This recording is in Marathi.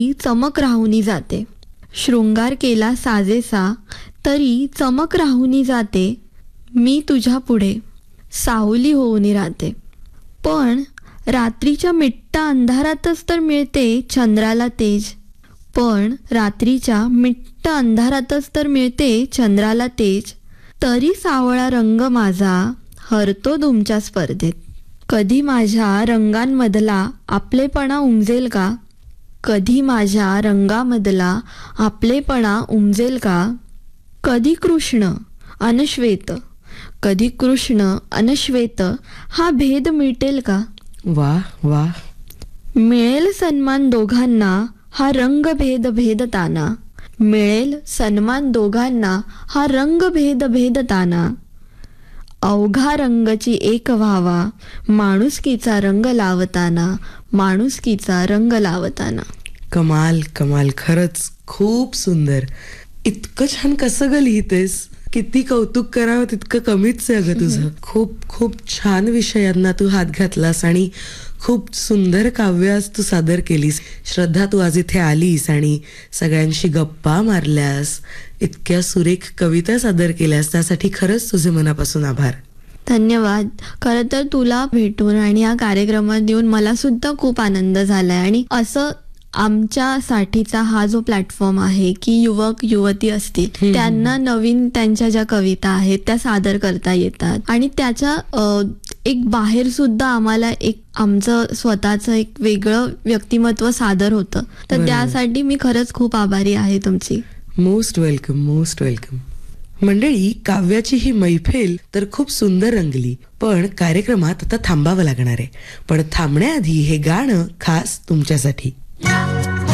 चमक राहुनी जाते. शृंगार केला साजेसा तरी चमक राहुनी जाते. मी तुझ्या पुढे सावली होऊनी राहते. पण रात्रीच्या मिट्टा अंधारातच तर मिळते चंद्राला तेज. पण रात्रीच्या मिट्ट अंधारातच तर मिळते चंद्राला तेज. तरी सावळा रंग माझा हरतो तुमच्या स्पर्धेत. कधी माझ्या रंगांमधला आपलेपणा उमजेल का? कधी माझ्या रंगामधला आपलेपणा उमजेल का? कधी कृष्ण अनश्वेत, कधी कृष्ण अनश्वेत हा भेद मिटेल का? वा वा. मिळेल सन्मान दोघांना हा रंगभेद भेदताना. मिळेल सन्मान दोघांना हा रंगभेद भेदताना. अवघा रंगची एक व्हावा माणुसकीचा रंग लावताना. माणुसकीचा रंग लावताना. कमाल कमाल, खरंच खूप सुंदर. इतकं छान कसं ग लिहितेस? किती कौतुक करावं तितकं कमीच आहे अगं तुझं. खूप खूप छान विषयांना तू हात घातलास आणि खूप सुंदर काव्य आज तू सादर केलीस. श्रद्धा, तू आज इथे आलीस आणि सगळ्यांशी गप्पा मारल्यास, इतक्या सुरेख कविता सादर केल्यास, त्यासाठी खरंच तुझे मनापासून आभार. धन्यवाद. खरं तर तुला भेटून आणि या कार्यक्रमात येऊन मला सुद्धा खूप आनंद झालाय. आणि असं आमच्यासाठीचा हा जो प्लॅटफॉर्म आहे की युवक युवती असतील त्यांना नवीन त्यांच्या ज्या कविता आहेत त्या सादर करता येतात आणि त्याच्या एक बाहेर सुद्धा आम्हाला एक आमचं स्वतःचं एक वेगळं व्यक्तिमत्व सादर होतं. तर त्यासाठी मी खरंच खूप आभारी आहे तुमची. Most welcome, most welcome. मंडळी, काव्याची ही मैफिल तर खूप सुंदर रंगली, पण कार्यक्रमात आता थांबावं लागणार आहे. पण थांबण्याआधी हे गाणं खास तुमच्यासाठी.